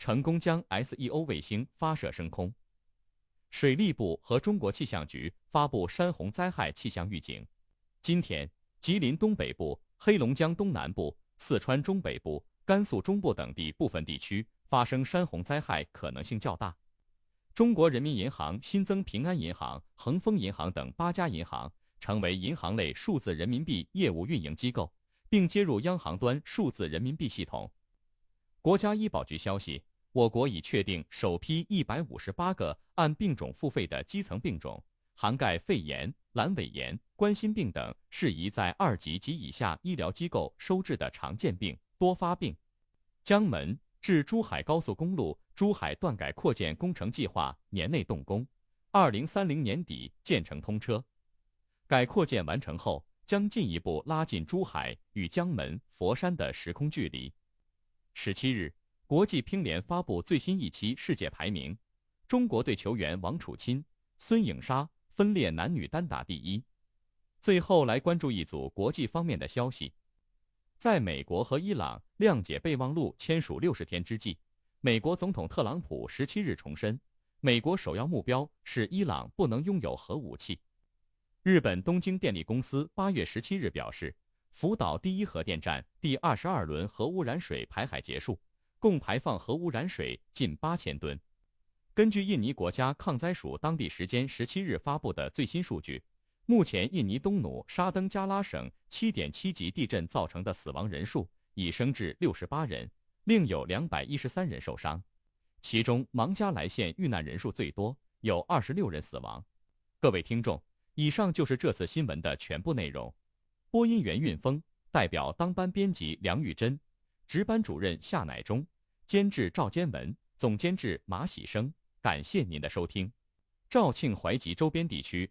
成功将 SEO 卫星发射升空。水利部和中国气象局发布山洪灾害气象预警。今天，吉林东北部、黑龙江东南部、四川中北部、甘肃中部等地部分地区发生山洪灾害可能性较大。中国人民银行新增平安银行、恒丰银行等8家银行，成为银行类数字人民币业务运营机构，并接入央行端数字人民币系统。国家医保局消息，我国已确定首批158个按病种付费的基层病种，涵盖肺炎、阑尾炎、冠心病等适宜在2级及以下医疗机构收治的常见病、多发病。江门至珠海高速公路珠海段改扩建工程计划年内动工，2030年底建成通车。改扩建完成后，将进一步拉近珠海与江门、佛山的时空距离。17日，国际乒联发布最新一期世界排名，中国队球员王楚钦、孙颖莎分列男女单打第1。最后来关注一组国际方面的消息。在美国和伊朗谅解备忘录签署60天之际，美国总统特朗普17日重申，美国首要目标是伊朗不能拥有核武器。日本东京电力公司8月17日表示，福岛第1核电站第22轮核污染水排海结束，共排放核污染水近8000吨。根据印尼国家抗灾署当地时间17日发布的最新数据，目前印尼东努沙登加拉省 7.7 级地震造成的死亡人数已升至68人，另有213人受伤，其中芒加莱县遇难人数最多，有26人死亡。各位听众，以上就是这次新闻的全部内容。播音员运峰，代表当班编辑梁玉珍，值班主任夏乃忠，监制赵坚文，总监制马喜生。感谢您的收听。肇庆淮吉周边地区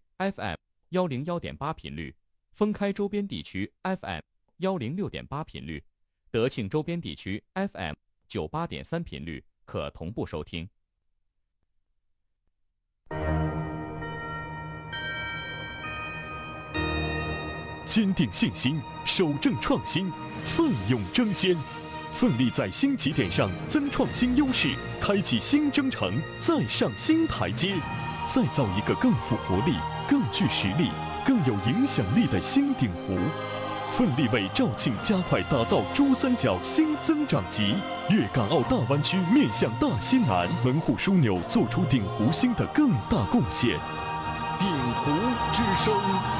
FM101.8 频率，封开周边地区 FM106.8 频率，德庆周边地区 FM98.3 频率可同步收听。 坚定信心，守正创新，奋勇争先，奋力在新起点上增创新优势，开启新征程，再上新台阶，再造一个更富活力、更具实力、更有影响力的新鼎湖。奋力为肇庆加快打造珠三角新增长极，粤港澳大湾区面向大西南门户枢纽，做出鼎湖新的更大贡献。鼎湖之声。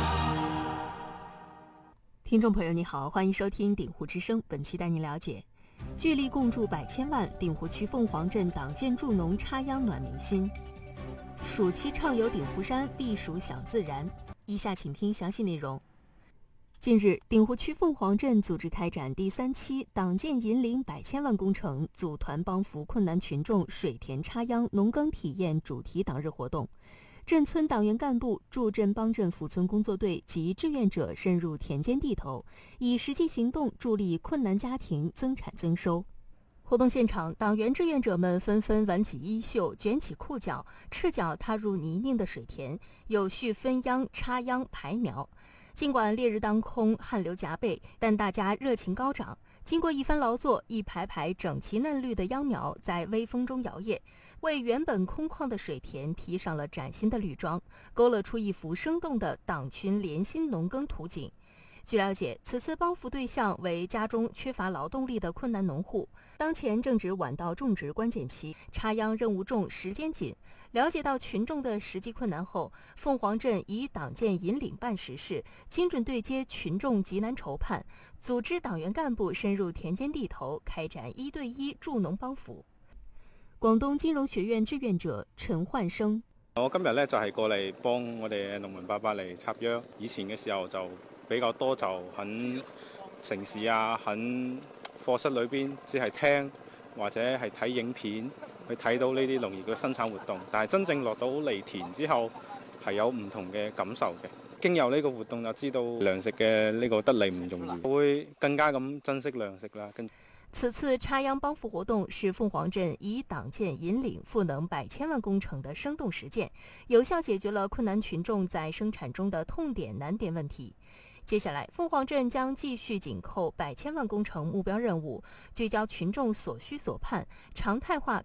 听众朋友你好，欢迎收听鼎湖之声，本期带您了解聚力共筑百千万，鼎湖区凤凰镇党建助农插秧暖民心。暑期畅游鼎湖山，避暑享自然。以下请听详细内容。近日，鼎湖区凤凰镇组织开展第3期党建引领百千万工程组团帮扶困难群众水田插秧农耕体验主题党日活动。镇村党员干部、助镇帮镇扶村工作队及志愿者深入田间地头，以实际行动助力困难家庭增产增收。活动现场，党员志愿者们纷纷挽起衣袖，卷起裤脚，赤脚踏入泥泞的水田，有序分秧、插秧、排苗。尽管烈日当空，汗流浃背，但大家热情高涨。经过一番劳作，一排排整齐嫩绿的秧苗在微风中摇曳，为原本空旷的水田披上了崭新的绿装，勾勒出一幅生动的党群联心农耕图景。据了解，此次帮扶对象为家中缺乏劳动力的困难农户，当前正值晚稻种植关键期，插秧任务重，时间紧。了解到群众的实际困难后，凤凰镇以党建引领办实事，精准对接群众急难愁盼，组织党员干部深入田间地头，开展1对1助農幫扶。廣東金融學院志願者陳煥生： 我今日咧就係過嚟幫我哋農民伯伯嚟插秧。以前嘅時候就比較多就喺城市啊，喺課室裏邊只係聽或者係睇影片去睇到呢啲農業嘅生產活動，但係真正落到嚟田之後係有唔同嘅感受嘅。經由呢個活動就知道糧食嘅呢個得嚟唔容易，會更加咁珍惜糧食啦。 此次插秧幫扶活動是鳳凰鎮以黨建引領賦能百千萬工程的生動實踐，有效解決了困難群眾在生產中的痛點難點問題。接下來，鳳凰鎮將繼續緊扣百千萬工程目標任務，聚焦群眾所需所盼，常態化